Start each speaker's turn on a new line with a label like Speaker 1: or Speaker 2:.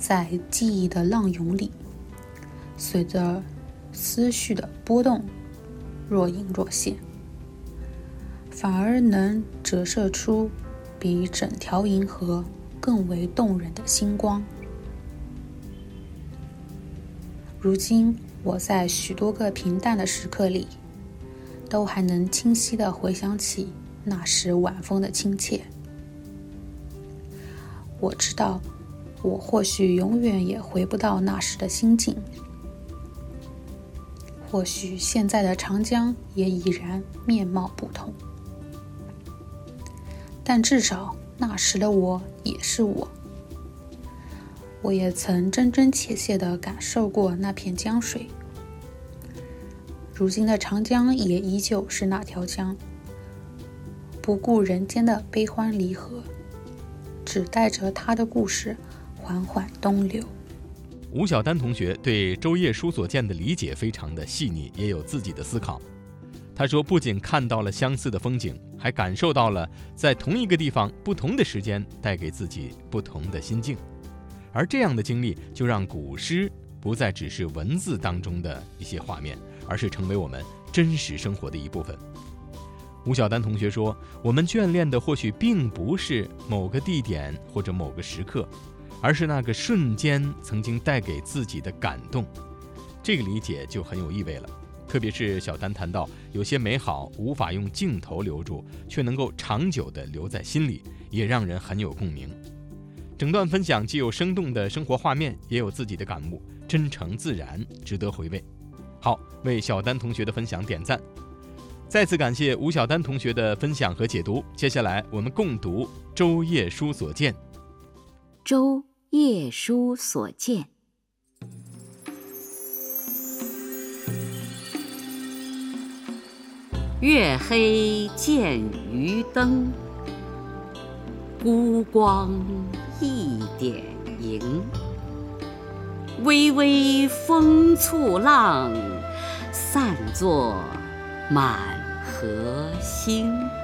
Speaker 1: 在记忆的浪涌里，随着思绪的波动若隐若现，反而能折射出比整条银河更为动人的星光。如今我在许多个平淡的时刻里，都还能清晰地回想起那时晚风的亲切。我知道我或许永远也回不到那时的心境，或许现在的长江也已然面貌不同，但至少那时的我也是我。我也曾真真切切地感受过那片江水，如今的长江也依旧是那条江，不顾人间的悲欢离合，只带着他的故事缓缓东流。
Speaker 2: 吴晓丹同学对周夜书所见的理解非常的细腻，也有自己的思考。他说，不仅看到了相似的风景，还感受到了在同一个地方不同的时间带给自己不同的心境，而这样的经历就让古诗不再只是文字当中的一些画面，而是成为我们真实生活的一部分。吴晓丹同学说，我们眷恋的或许并不是某个地点或者某个时刻，而是那个瞬间曾经带给自己的感动。这个理解就很有意味了，特别是小丹谈到有些美好无法用镜头留住，却能够长久地留在心里，也让人很有共鸣。整段分享既有生动的生活画面，也有自己的感悟，真诚自然，值得回味。好，为小丹同学的分享点赞。再次感谢吴晓丹同学的分享和解读。接下来我们共读周夜书所见。
Speaker 3: 周夜书所见。月黑见渔灯，孤光一点萤。微微风簇浪，散作满河星。